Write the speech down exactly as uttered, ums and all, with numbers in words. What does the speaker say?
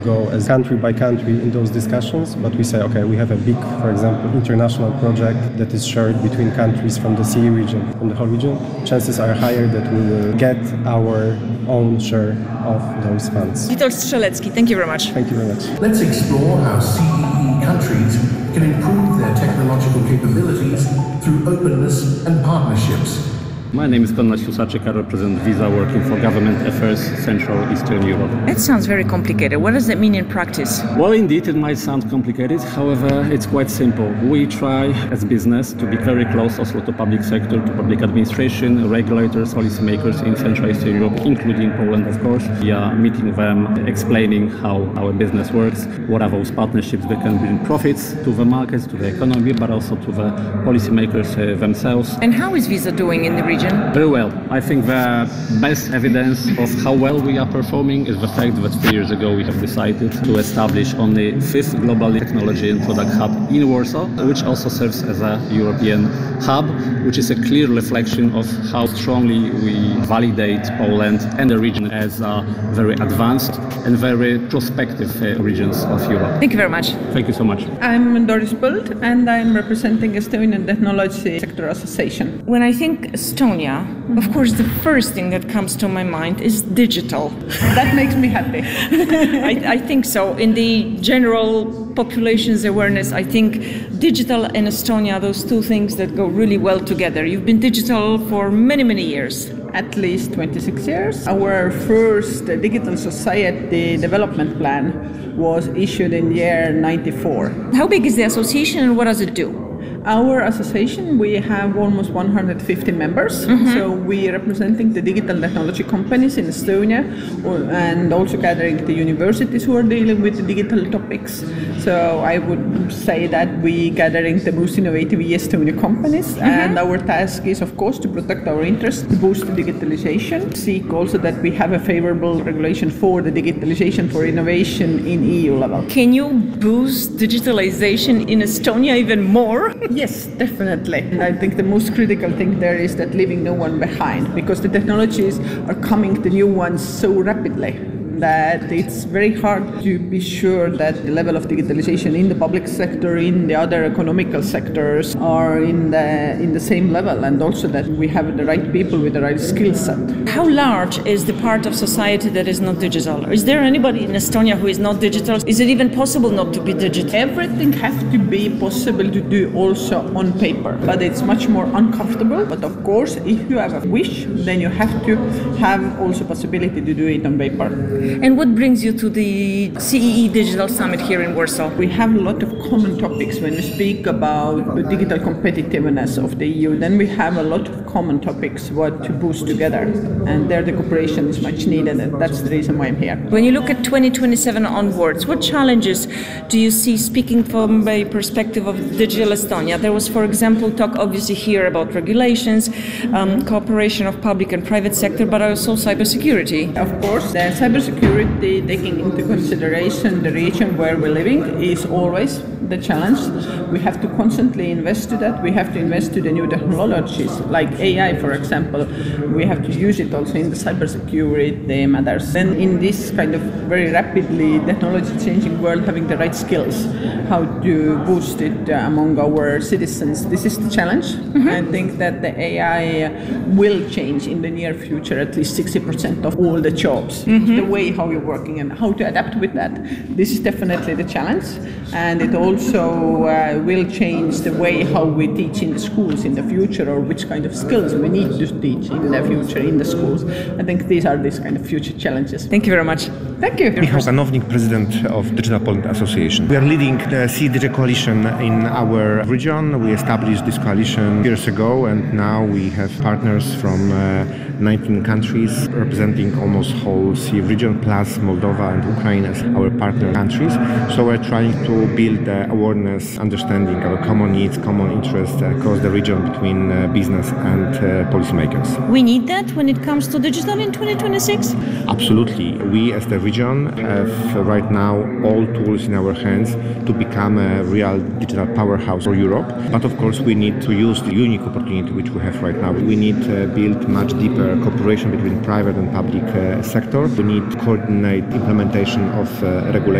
Go as country by country in those discussions, but we say, okay, we have a big, for example, international project that is shared between countries from the C E E region, from the whole region. Chances are higher that we will get our own share of those funds. Witold Strzelecki, thank you very much. Thank you very much. Let's explore how C E E countries can improve their technological capabilities through openness and partnerships. My name is Konrad Husaczyk. I represent Visa, working for Government Affairs Central Eastern Europe. That sounds very complicated. What does that mean in practice? Well, indeed, it might sound complicated. However, it's quite simple. We try, as business, to be very close also to public sector, to public administration, regulators, policymakers in Central Eastern Europe, including Poland, of course. We are meeting them, explaining how our business works, what are those partnerships that can bring profits to the markets, to the economy, but also to the policymakers uh, themselves. And how is Visa doing in the region? Very well. I think the best evidence of how well we are performing is the fact that three years ago we have decided to establish only fifth global technology and product hub in Warsaw, which also serves as a European hub, which is a clear reflection of how strongly we validate Poland and the region as a very advanced and very prospective uh, regions of Europe. Thank you very much. Thank you so much. I'm Doris Põld and I'm representing Estonian Technology Sector Association. When I think Estonia, of course, the first thing that comes to my mind is digital. That makes me happy. I, I think so. In the general population's awareness, I think digital and Estonia are those two things that go really well together. You've been digital for many, many years. At least twenty-six years. Our first Digital Society Development Plan was issued in the year ninety-four. How big is the association and what does it do? Our association, we have almost one hundred fifty members, mm-hmm. so we are representing the digital technology companies in Estonia and also gathering the universities who are dealing with the digital topics. So I would say that we gathering the most innovative Estonia companies, mm-hmm. and our task is, of course, to protect our interests, to boost the digitalization, seek also that we have a favorable regulation for the digitalization for innovation in E U level. Can you boost digitalization in Estonia even more? Yes, definitely. And I think the most critical thing there is that leaving no one behind, because the technologies are coming, the new ones, so rapidly that it's very hard to be sure that the level of digitalization in the public sector, in the other economical sectors are in the in the same level, and also that we have the right people with the right skill set. How large is the part of society that is not digital? Is there anybody in Estonia who is not digital? Is it even possible not to be digital? Everything has to be possible to do also on paper, but it's much more uncomfortable. But of course, if you have a wish, then you have to have also possibility to do it on paper. And what brings you to the C E E Digital Summit here in Warsaw? We have a lot of common topics when we speak about the digital competitiveness of the E U. Then we have a lot of common topics what to boost together, and there the cooperation is much needed, and that's the reason why I'm here. When you look at twenty twenty-seven onwards, what challenges do you see, speaking from a perspective of Digital Estonia? There was, for example, talk obviously here about regulations, um, cooperation of public and private sector, but also cybersecurity. Of course, the cybersecurity, taking into consideration the region where we're living, is always the challenge. We have to constantly invest to that. We have to invest to the new technologies, like A I, for example. We have to use it also in the cybersecurity matters. Then in this kind of very rapidly technology-changing world, having the right skills, how to boost it uh, among our citizens. This is the challenge. Mm-hmm. I think that the A I will change in the near future at least sixty percent of all the jobs. Mm-hmm. The way how you're working and how to adapt with that. This is definitely the challenge, and it also uh, will change the way how we teach in the schools in the future, or which kind of skills we need to teach in the future in the schools. I think these are these kind of future challenges. Thank you very much. Thank you. Michał Zanownik, President of Digital Poland Association. We are leading the C E E Digital Coalition in our region. We established this coalition years ago, and now we have partners from uh, nineteen countries representing almost whole C E E region, plus Moldova and Ukraine as our partner countries. So we're trying to build uh, awareness, understanding our common needs, common interests across the region between uh, business and uh, policymakers. We need that when it comes to digital in twenty twenty-six? Absolutely. We as the region have right now all tools in our hands to become a real digital powerhouse for Europe. But of course we need to use the unique opportunity which we have right now. We need to build much deeper cooperation between private and public uh, sector. We need coordinate implementation of uh, regulations.